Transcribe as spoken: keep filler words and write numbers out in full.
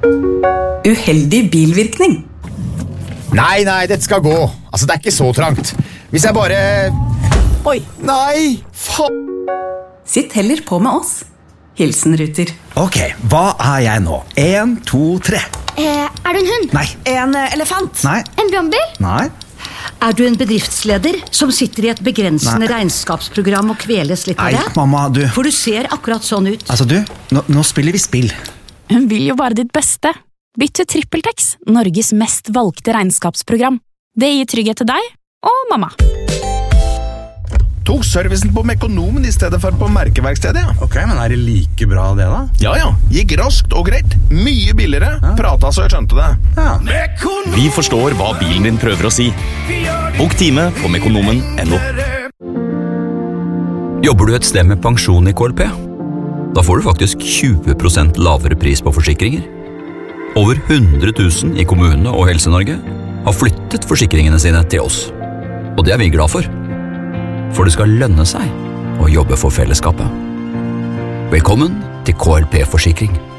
Uheldig bilvirkning. Nei, nei, dette skal gå. Altså, det er ikke så trangt. Hvis jeg bare... Oi. Nei, faen. Sitt heller på med oss. Hilsen Ruter. Ok, hva er jeg nå? En, to, tre. Eh, er du en hund? Nei. En elefant. Nei. En brannbil? Nei. Er du en bedriftsleder som sitter i et begrensende Nei. regnskapsprogram og kveles litt av Nei, det? mamma, du... For du ser akkurat sånn ut. Altså, du, nå, nå spiller vi spill. Hun vil jo bare ditt beste. Bytt til TrippelTex, Norges mest valgte regnskapsprogram. Det gir trygghet til deg og mamma. Tok servicen på Mekonomen i stedet for på merkeverkstedet, ja. Ok, men er det like bra det da? Ja, ja. Gikk raskt og greit. Mye billigere. Ja. Prata så jeg skjønte det. Ja. Vi forstår hva bilen din prøver å si. Bok time på mekonomen punktum no. Jobber du et sted med pensjon i K L P? Da får du faktisk tjue prosent lavere pris på forsikringer. Over hundre tusen i kommunene og Helse-Norge har flyttet forsikringene sine til oss. Og det er vi glad for. For det skal lønne seg å jobbe for fellesskapet. Velkommen til K L P-forsikring.